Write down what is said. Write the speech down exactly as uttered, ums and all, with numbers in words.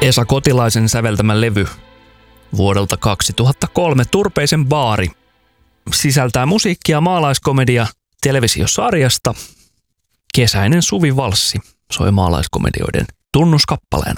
Esa Kotilaisen säveltämä levy vuodelta kaksituhattakolme Turpeisen baari sisältää musiikkia maalaiskomedia televisiosarjasta. Kesäinen suvivalssi soi maalaiskomedioiden tunnuskappaleena.